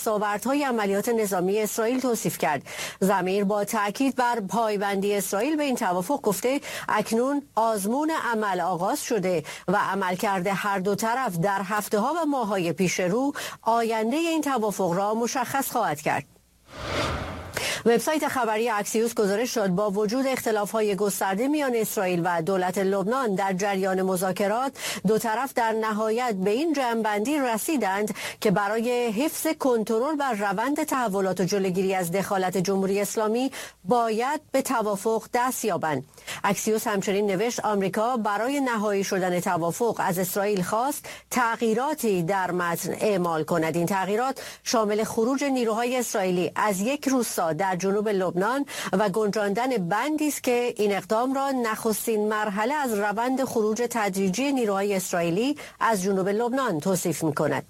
دستاوردهای عملیات نظامی اسرائیل توصیف کرد. ضمیر با تاکید بر پایبندی اسرائیل به این توافق گفته اکنون آزمون عمل آغاز شده و عملکرد هر دو طرف در هفته‌ها و ماه‌های پیش رو آینده این توافق را مشخص خواهد کرد. وبسایت خبری اکسیوس گزارش داد با وجود اختلاف‌های گسترده میان اسرائیل و دولت لبنان در جریان مذاکرات، دو طرف در نهایت به این جمع‌بندی رسیدند که برای حفظ کنترل بر روند تحولات و جلوگیری از دخالت جمهوری اسلامی باید به توافق دست یابند. اکسیوس همچنین نوشت آمریکا برای نهایی شدن توافق از اسرائیل خواست تغییراتی در متن اعمال کند. این تغییرات شامل خروج نیروهای اسرائیلی از یک روستا در جنوب لبنان و گنجاندن بندی است که این اقدام را نخستین مرحله از روند خروج تدریجی نیروهای اسرائیلی از جنوب لبنان توصیف می‌کند.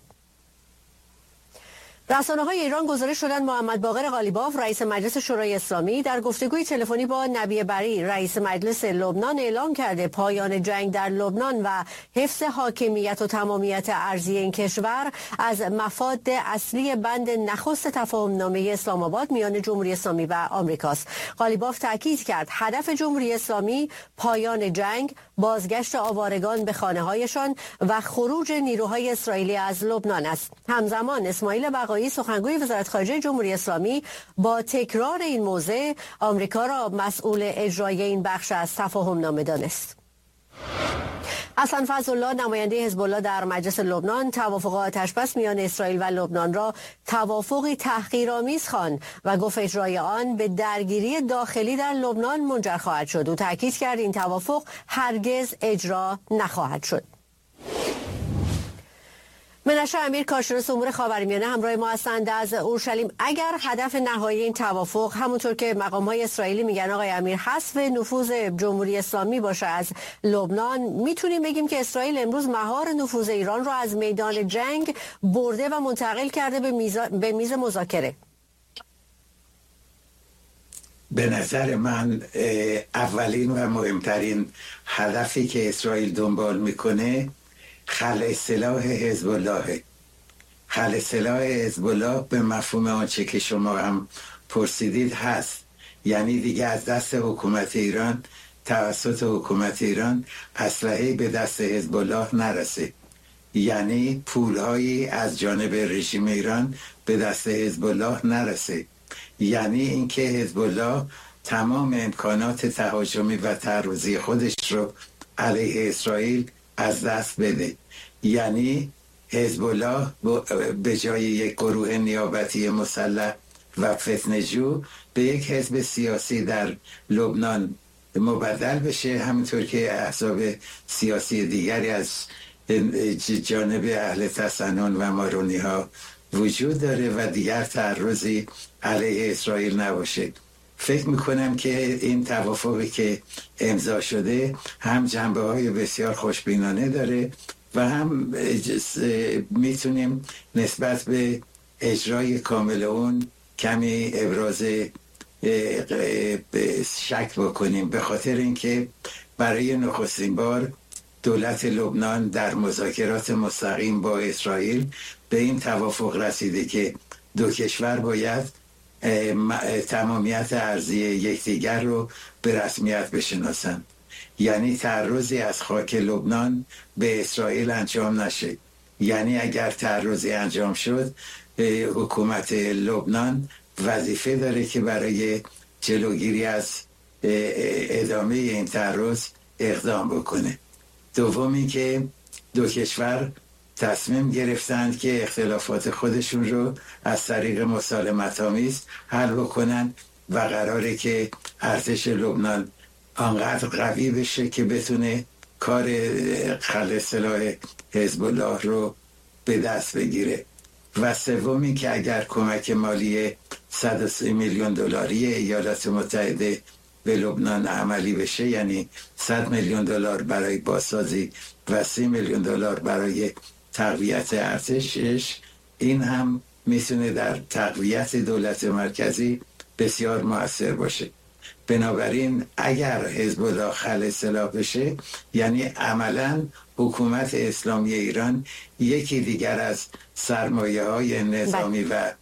رسانه‌های ایران گزارش دادند محمد باقر قالیباف رئیس مجلس شورای اسلامی در گفتگوی تلفنی با نبی بری رئیس مجلس لبنان اعلام کرده پایان جنگ در لبنان و حفظ حاکمیت و تمامیت ارضی این کشور از مفاد اصلی بند نخست تفاهم‌نامه اسلام آباد میان جمهوری اسلامی و آمریکاست. قالیباف تاکید کرد هدف جمهوری اسلامی پایان جنگ، بازگشت آوارگان به خانه‌هایشان و خروج نیروهای اسرائیلی از لبنان است. همزمان اسماعیل بقایی سخنگوی وزارت خارجه جمهوری اسلامی با تکرار این موضع آمریکا را مسئول اجرای این بخش از تفاهم نامه دانست. حسن فضلالله نماینده حزب الله در مجلس لبنان توافق آتشبس میان اسرائیل و لبنان را توافقی تحقیرآمیز خواند و گفت اجرای آن به درگیری داخلی در لبنان منجر خواهد شد. او تاکید کرد این توافق هرگز اجرا نخواهد شد. منشه امیر کارشناس امور خاورمیانه همراه ما هستند از اورشلیم. اگر هدف نهایی این توافق همونطور که مقام‌های اسرائیلی میگن آقای امیر حذف نفوذ جمهوری اسلامی باشه از لبنان، میتونیم بگیم که اسرائیل امروز مهار نفوذ ایران رو از میدان جنگ برده و منتقل کرده به میز مذاکره؟ به نظر من اولین و مهمترین هدفی که اسرائیل دنبال میکنه خلع سلاح حزب الله. خلع سلاح حزب الله به مفهوم آنچه که شما هم پرسیدید هست، یعنی دیگه از دست حکومت ایران، توسط حکومت ایران اسلحه به دست حزب الله نرسه، یعنی پولهایی از جانب رژیم ایران به دست حزب الله نرسه، یعنی اینکه حزب الله تمام امکانات تهاجمی و تعرضی خودش رو علیه اسرائیل از دست بده، یعنی حزب الله به جای یک گروه نیابتی مسلح و فتنه‌جو به یک حزب سیاسی در لبنان مبدل بشه، همینطور که احزاب سیاسی دیگری از جانب اهل تسنن و مارونی ها وجود داره و دیگر تعرضی علیه اسرائیل نباشه. فکر میکنم که این توافقی که امضا شده هم جنبه های بسیار خوشبینانه داره و هم میتونیم نسبت به اجرای کامل اون کمی ابراز شک بکنیم، به خاطر اینکه برای نخستین بار دولت لبنان در مذاکرات مستقیم با اسرائیل به این توافق رسیده که دو کشور باید تمامیت ارضی یکدیگر رو به رسمیت بشناسند، یعنی تعرضی از خاک لبنان به اسرائیل انجام نشه. یعنی اگر تعرضی انجام شد، حکومت لبنان وظیفه داره که برای جلوگیری از ادامه این تعرض اقدام بکنه. دومی که دو کشور تصمیم گرفتند که اختلافات خودشون رو از طریق مسالمت‌آمیز حل بکنن و قراره که ارتش لبنان آنقدر قوی بشه که بتونه کار خلع سلاح حزب الله رو به دست بگیره. و سومی که اگر کمک مالی 130 میلیون دلاری ایالات متحده به لبنان عملی بشه، یعنی 100 میلیون دلار برای بازسازی و 30 میلیون دلار برای تقویت ارتشش، این هم میتونه در تقویت دولت مرکزی بسیار مؤثر باشه. بنابراین اگر حزب الله خلع سلاح بشه، یعنی عملاً حکومت اسلامی ایران یکی دیگر از سرمایه‌های نظامی و